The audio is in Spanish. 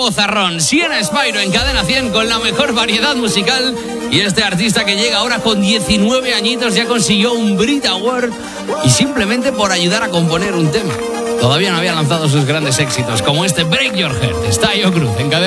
vozarrón. Siena Spyro en Cadena 100 con la mejor variedad musical. Y este artista que llega ahora con 19 añitos ya consiguió un Brit Award. Y simplemente por ayudar a componer un tema. Todavía no había lanzado sus grandes éxitos, como este Break Your Heart. Está Yo Cruz en Cadena.